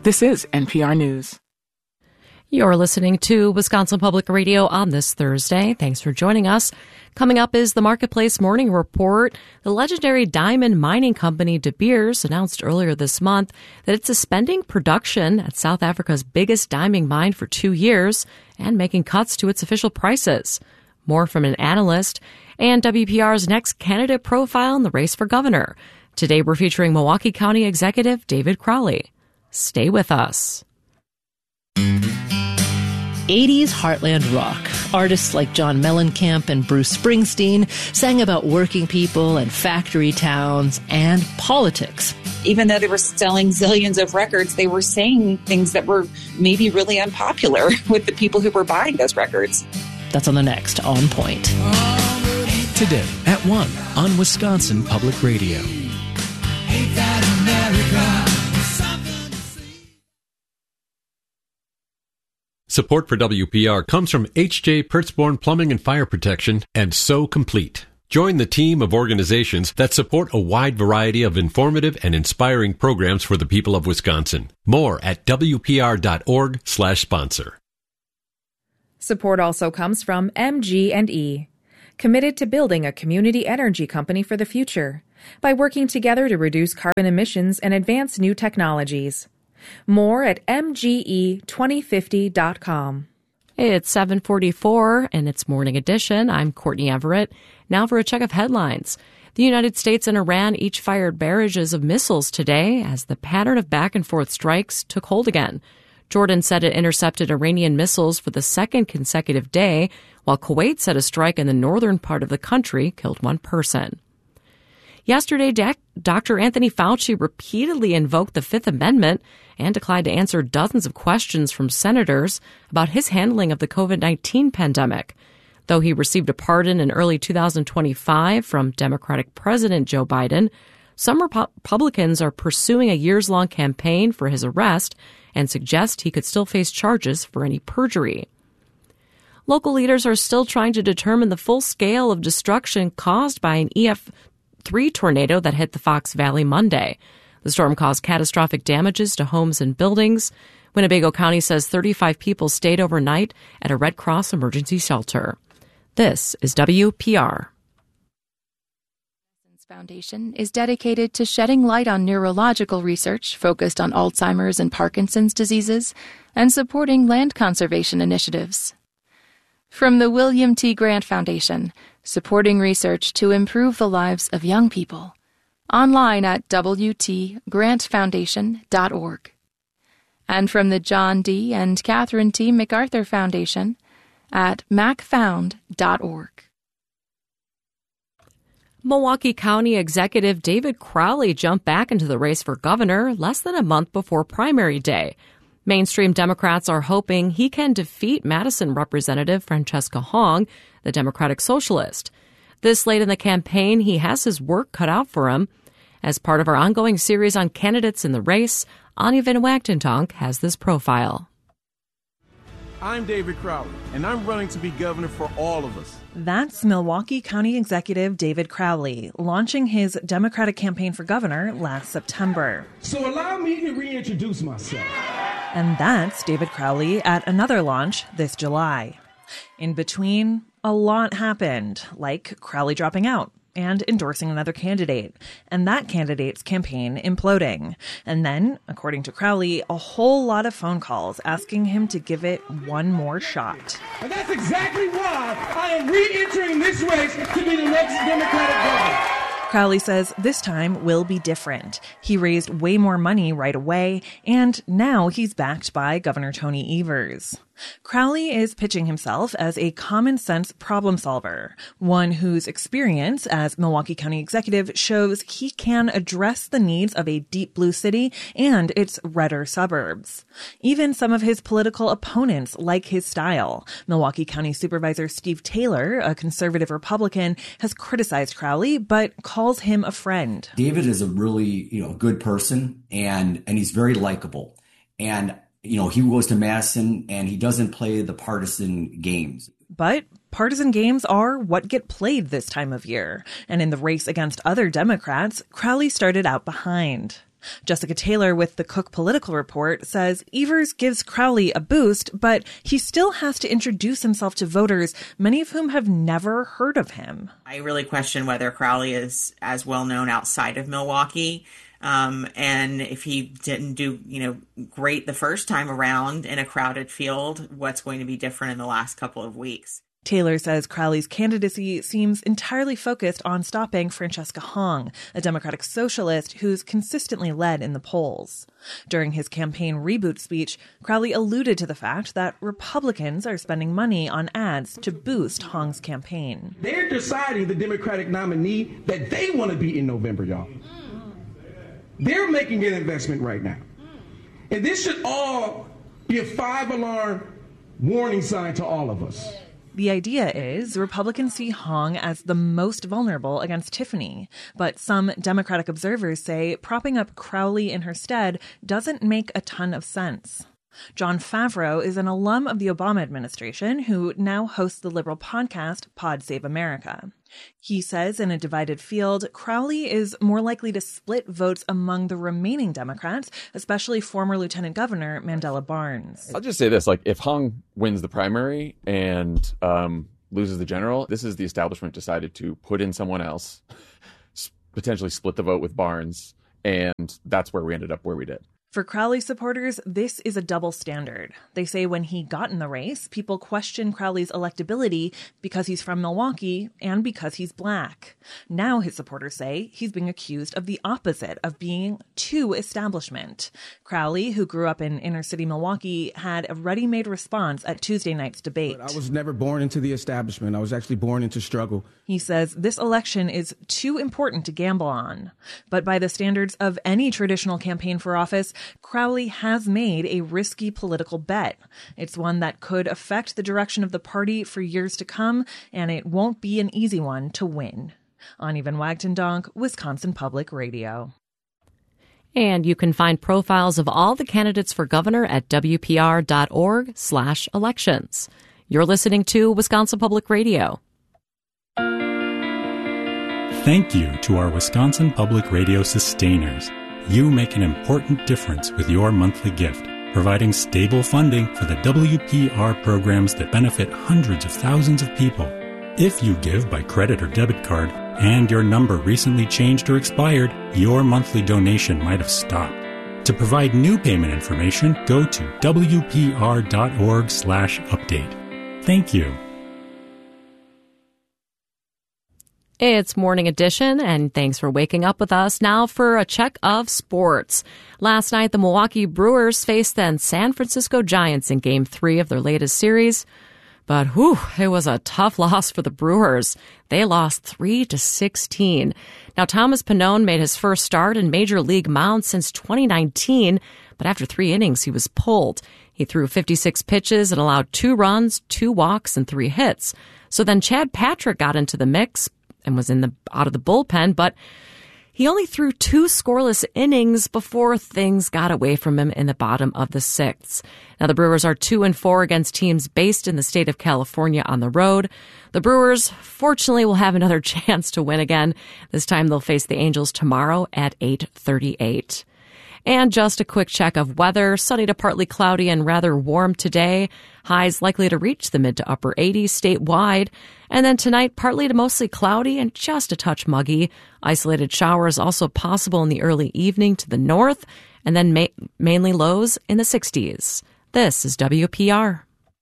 This is NPR News. You're listening to Wisconsin Public Radio on this Thursday. Thanks for joining us. Coming up is the Marketplace Morning Report. The legendary diamond mining company De Beers announced earlier this month that it's suspending production at South Africa's biggest diamond mine for 2 years and making cuts to its official prices. More from an analyst and WPR's next candidate profile in the race for governor. Today we're featuring Milwaukee County Executive David Crowley. Stay with us. 80s heartland rock. Artists like John Mellencamp and Bruce Springsteen sang about working people and factory towns and politics. Even though they were selling zillions of records, they were saying things that were maybe really unpopular with the people who were buying those records. That's on the next On Point. Today at 1 on Wisconsin Public Radio. Ain't that America? Support for WPR comes from H.J. Pertzborn Plumbing and Fire Protection and So Complete. Join the team of organizations that support a wide variety of informative and inspiring programs for the people of Wisconsin. More at WPR.org/sponsor. Support also comes from MG&E, committed to building a community energy company for the future by working together to reduce carbon emissions and advance new technologies. More at mge2050.com. It's 7:44 and it's Morning Edition. I'm Courtney Everett. Now for a check of headlines. The United States and Iran each fired barrages of missiles today as the pattern of back-and-forth strikes took hold again. Jordan said it intercepted Iranian missiles for the second consecutive day, while Kuwait said a strike in the northern part of the country killed one person. Yesterday, Dr. Anthony Fauci repeatedly invoked the Fifth Amendment and declined to answer dozens of questions from senators about his handling of the COVID-19 pandemic. Though he received a pardon in early 2025 from Democratic President Joe Biden, some Republicans are pursuing a years-long campaign for his arrest and suggest he could still face charges for any perjury. Local leaders are still trying to determine the full scale of destruction caused by an EF3 tornado that hit the Fox Valley Monday. The storm caused catastrophic damages to homes and buildings. Winnebago County says 35 people stayed overnight at a Red Cross emergency shelter. This is WPR. Foundation is dedicated to shedding light on neurological research focused on Alzheimer's and Parkinson's diseases and supporting land conservation initiatives. From the William T. Grant Foundation, supporting research to improve the lives of young people. Online at wtgrantfoundation.org. And from the John D. and Catherine T. MacArthur Foundation at macfound.org. Milwaukee County Executive David Crowley jumped back into the race for governor less than a month before primary day. Mainstream Democrats are hoping he can defeat Madison Representative Francesca Hong, the Democratic Socialist. This late in the campaign, he has his work cut out for him. As part of our ongoing series on candidates in the race, Anya Van Wagtentonk has this profile. I'm David Crowley, and I'm running to be governor for all of us. That's Milwaukee County Executive David Crowley, launching his Democratic campaign for governor last September. So allow me to reintroduce myself. And that's David Crowley at another launch this July. In between, a lot happened, like Crowley dropping out and endorsing another candidate, and that candidate's campaign imploding. And then, according to Crowley, a whole lot of phone calls asking him to give it one more shot. And that's exactly why I am re-entering this race to be the next Democratic governor. Crowley says this time will be different. He raised way more money right away, and now he's backed by Governor Tony Evers. Crowley is pitching himself as a common-sense problem solver, one whose experience as Milwaukee County Executive shows he can address the needs of a deep blue city and its redder suburbs. Even some of his political opponents like his style. Milwaukee County Supervisor Steve Taylor, a conservative Republican, has criticized Crowley, but calls him a friend. David is a really, good person, and he's very likable. And he goes to Madison and he doesn't play the partisan games. But partisan games are what get played this time of year. And in the race against other Democrats, Crowley started out behind. Jessica Taylor with the Cook Political Report says Evers gives Crowley a boost, but he still has to introduce himself to voters, many of whom have never heard of him. I really question whether Crowley is as well known outside of Milwaukee. And if he didn't do, great the first time around in a crowded field, what's going to be different in the last couple of weeks? Taylor says Crowley's candidacy seems entirely focused on stopping Francesca Hong, a Democratic socialist who's consistently led in the polls. During his campaign reboot speech, Crowley alluded to the fact that Republicans are spending money on ads to boost Hong's campaign. They're deciding the Democratic nominee that they want to be in November, y'all. They're making an investment right now. And this should all be a 5-alarm warning sign to all of us. The idea is Republicans see Hong as the most vulnerable against Tiffany, but some Democratic observers say propping up Crowley in her stead doesn't make a ton of sense. Jon Favreau is an alum of the Obama administration who now hosts the liberal podcast Pod Save America. He says in a divided field, Crowley is more likely to split votes among the remaining Democrats, especially former Lieutenant Governor Mandela Barnes. I'll just say this, if Hong wins the primary and loses the general, this is the establishment decided to put in someone else, potentially split the vote with Barnes, and that's where we ended up where we did. For Crowley supporters, this is a double standard. They say when he got in the race, people questioned Crowley's electability because he's from Milwaukee and because he's black. Now his supporters say he's being accused of the opposite, of being too establishment. Crowley, who grew up in inner-city Milwaukee, had a ready-made response at Tuesday night's debate. But I was never born into the establishment. I was actually born into struggle. He says this election is too important to gamble on. But by the standards of any traditional campaign for office, Crowley has made a risky political bet. It's one that could affect the direction of the party for years to come, and it won't be an easy one to win. Ani Van Wagtendonk, Wisconsin Public Radio. And you can find profiles of all the candidates for governor at WPR.org/elections. You're listening to Wisconsin Public Radio. Thank you to our Wisconsin Public Radio sustainers. You make an important difference with your monthly gift, providing stable funding for the WPR programs that benefit hundreds of thousands of people. If you give by credit or debit card and your number recently changed or expired, your monthly donation might have stopped. To provide new payment information, go to WPR.org/update. Thank you. It's Morning Edition, and thanks for waking up with us. Now for a check of sports. Last night, the Milwaukee Brewers faced the San Francisco Giants in Game 3 of their latest series. But, it was a tough loss for the Brewers. They lost 3-16. Now, Thomas Pannone made his first start in Major League mound since 2019, but after 3 innings, he was pulled. He threw 56 pitches and allowed 2 runs, 2 walks, and 3 hits. So then Chad Patrick got into the mix and was out of the bullpen, but he only threw 2 scoreless innings before things got away from him in the bottom of the 6th. Now the Brewers are 2-4 against teams based in the state of California on the road. The Brewers, fortunately, will have another chance to win again. This time they'll face the Angels tomorrow at 8:38. And just a quick check of weather. Sunny to partly cloudy and rather warm today. Highs likely to reach the mid to upper 80s statewide. And then tonight, partly to mostly cloudy and just a touch muggy. Isolated showers also possible in the early evening to the north. And then mainly lows in the 60s. This is WPR.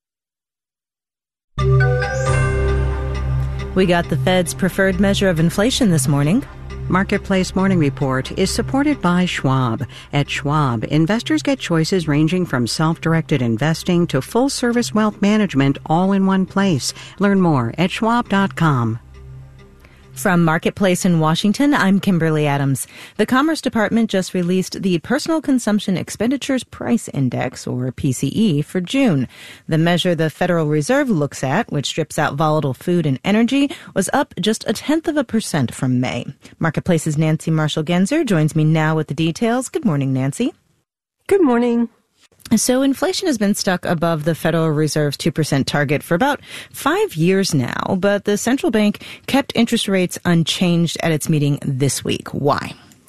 We got the Fed's preferred measure of inflation this morning. Marketplace Morning Report is supported by Schwab. At Schwab, investors get choices ranging from self-directed investing to full-service wealth management all in one place. Learn more at schwab.com. From Marketplace in Washington, I'm Kimberly Adams. The Commerce Department just released the Personal Consumption Expenditures Price Index, or PCE, for June. The measure the Federal Reserve looks at, which strips out volatile food and energy, was up just 0.1% from May. Marketplace's Nancy Marshall-Genzer joins me now with the details. Good morning, Nancy. Good morning. So inflation has been stuck above the Federal Reserve's 2% target for about 5 years now, but the central bank kept interest rates unchanged at its meeting this week. Why?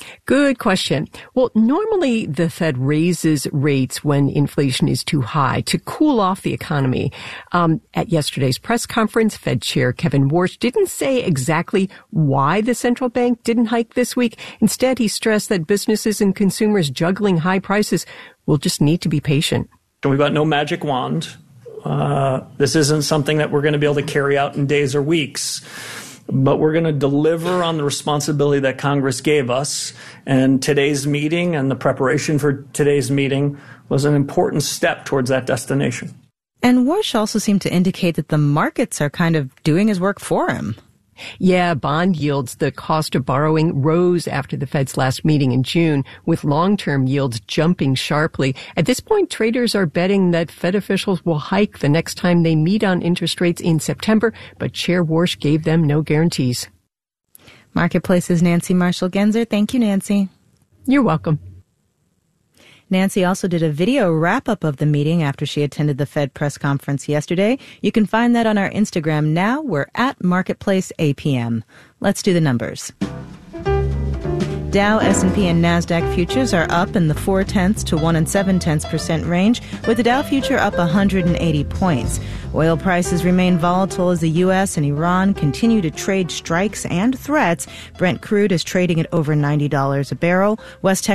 Good question. Well, normally the Fed raises rates when inflation is too high to cool off the economy. At yesterday's press conference, Fed Chair Kevin Warsh didn't say exactly why the central bank didn't hike this week. Instead, he stressed that businesses and consumers juggling high prices will just need to be patient. We've got no magic wand. This isn't something that we're going to be able to carry out in days or weeks. But we're going to deliver on the responsibility that Congress gave us. And today's meeting and the preparation for today's meeting was an important step towards that destination. And Warsh also seemed to indicate that the markets are kind of doing his work for him. Yeah, bond yields, the cost of borrowing, rose after the Fed's last meeting in June, with long-term yields jumping sharply. At this point, traders are betting that Fed officials will hike the next time they meet on interest rates in September, but Chair Warsh gave them no guarantees. Marketplace's Nancy Marshall-Genzer. Thank you, Nancy. You're welcome. Nancy also did a video wrap-up of the meeting after she attended the Fed press conference yesterday. You can find that on our Instagram now. We're at Marketplace APM. Let's do the numbers. Dow, S&P, and NASDAQ futures are up in the 0.4 to 1 7/10% range, with the Dow future up 180 points. Oil prices remain volatile as the U.S. and Iran continue to trade strikes and threats. Brent crude is trading at over $90 a barrel. West Texas